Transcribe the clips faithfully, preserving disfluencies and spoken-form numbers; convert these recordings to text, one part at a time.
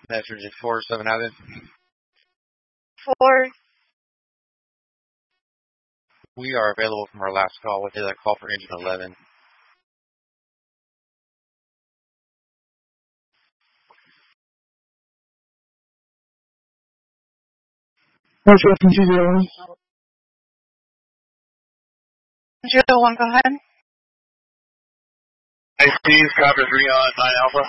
Message at four seven Avenue. Four. We are available from our last call. What did that call for engine eleven? What's up, two zero one? Zero one, go ahead. I see Copter three on nine Alpha.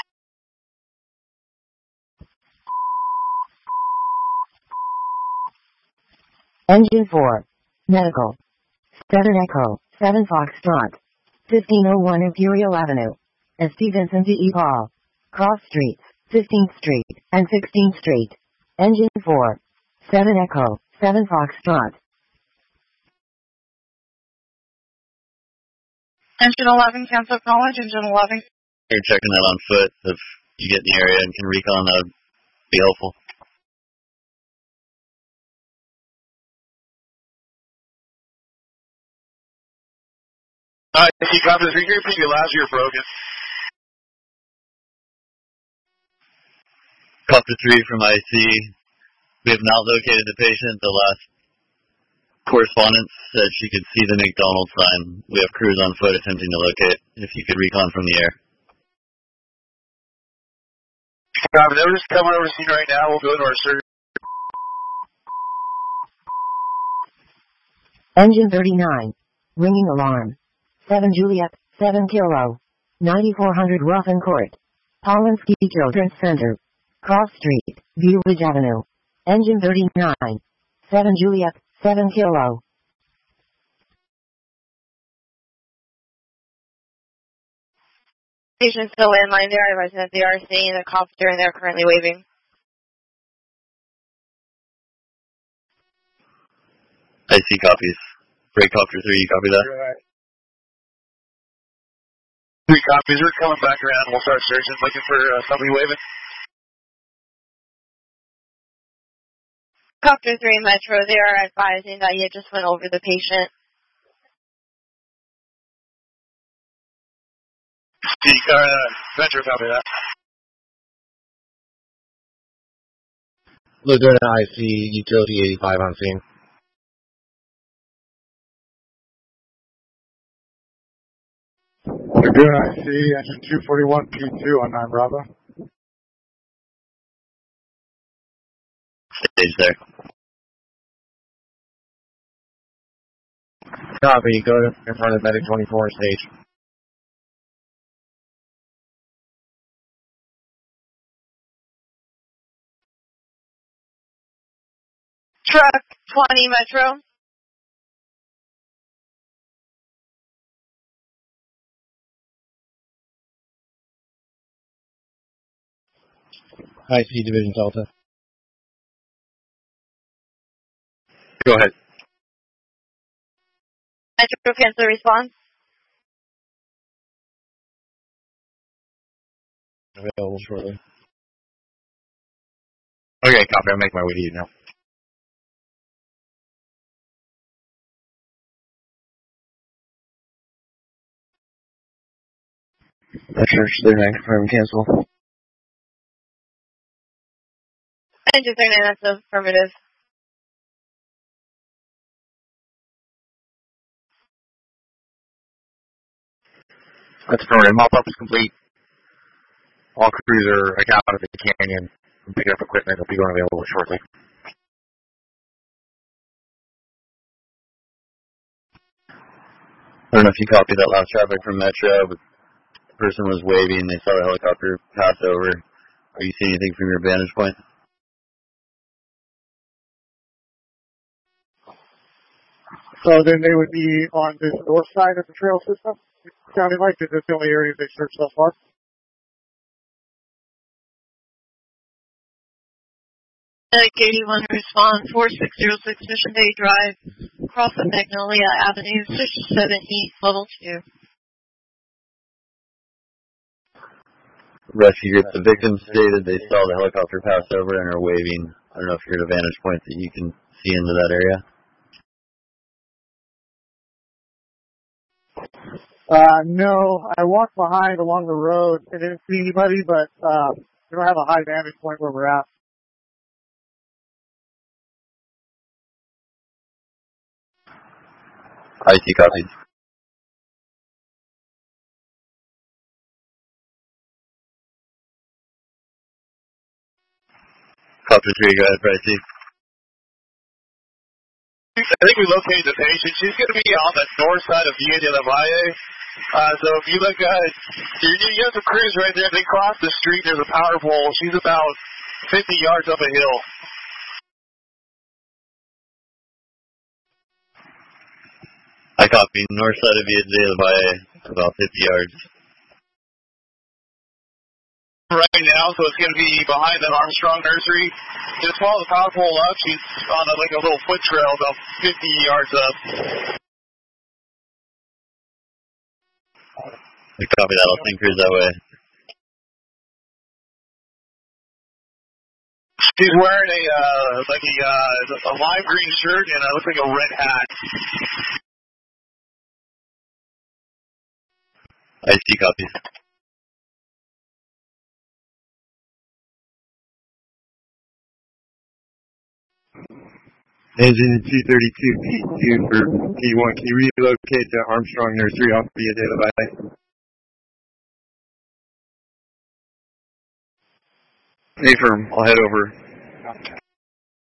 Engine four. Medical. seven Echo, seven Foxtrot. fifteen oh one Imperial Avenue. S T Vincent D. E. Paul. Cross Streets, fifteenth Street, and sixteenth Street. Engine four. seven Echo, seven Foxtrot. Engine eleven, cancel college. Engine eleven. You're checking that on foot. If you get in the area and can recon, that would be helpful. Uh, you Copter three, can you repeat your last year broken? Copter three from I C. We have not located the patient. The last correspondence said she could see the McDonald's sign. We have crews on foot attempting to locate. If you could recon from the air. Copy, they're just coming over to scene right now. We'll go to our surgery. Engine thirty-nine. Ringing alarm. seven Juliet, seven Kilo. ninety-four hundred Ruffin Court. Polinsky Children's Center. Cross Street, View Ridge Avenue. Engine thirty-nine. seven Juliet, seven Kilo. Patient's still in line there. I resident they are seeing the copter and they're currently waving. I see copies. Break Copter three, you copy that? Right. Three copies. We're coming back around. We'll start searching, looking for uh, somebody waving. Copter three Metro, they are advising that you just went over the patient. See, uh, Metro, copy that. Lieutenant I C, Utility eighty-five on scene. Lagoon I C, engine two forty-one P two on nine Bravo. Stage there. Copy, go in front of Medic twenty-four stage. Truck twenty Metro. I C Division Delta. Go ahead. Metro, cancel response. Available shortly. Okay, copy. I'll make my way to you now. Church, they're nine, confirm, cancel. Engine thirty-nine, that's affirmative. That's affirmative. Mop-up is complete. All crews are out of the canyon and picking up equipment. They'll be going available shortly. I don't know if you copied that last traffic from Metro, but the person was waving. They saw the helicopter pass over. Are you seeing anything from your vantage point? So then they would be on the north side of the trail system? It sounded like this is the only area they searched so far. Medic eighty-one response, four six zero six Mission Bay Drive, across the Magnolia Avenue, fifty-seven East, level two. Rescue group, the victim stated they saw the helicopter pass over and are waving. I don't know if you're at a vantage point that you can see into that area. Uh, no, I walked behind along the road and didn't see anybody, but, uh, We don't have a high vantage point where we're at. I see, copy. Copy three, go ahead, Pricey. I think we located the patient. She's going to be on the north side of Villa de la Valle. Uh, so if you look at, you, you have the crews right there. They cross the street. There's a power pole. She's about fifty yards up a hill. I copy. North side of Villa de la Valle, about fifty yards. Right now, so it's going to be behind that Armstrong nursery. Just follow the power pole up. She's on a, like a little foot trail about fifty yards up. I copy that. I'll send crews that way. She's wearing a uh, like a, uh, a lime green shirt and it looks like a red hat. I see, copy. Engine two thirty-two P two for P one. Can you relocate to Armstrong Nursery off Villa de la Valle? Affirm. I'll head over.